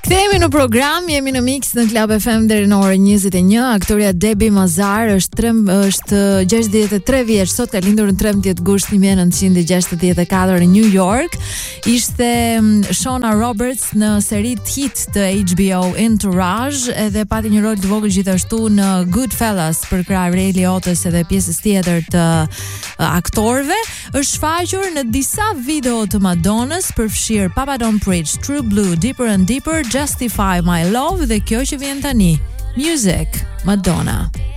Kthehemi në program, jemi në Mix në Club FM deri në orën 21. Aktoria Debbie Mazar është 63 vjeç, sot ka lindur në 13 gusht 1964 në New York. Ishte Shona Roberts në serit hit të HBO Entourage, edhe pati një rol të vogël gjithashtu në Goodfellas për krah Ray Liottës edhe pjesës tjetër të aktorëve. Është shfaqur në disa video të Madonnës, përfshir Papa Don't Preach, True Blue, Deeper and Deeper, Justify My Love dhe kjo që vjen tani, Music, Madonna.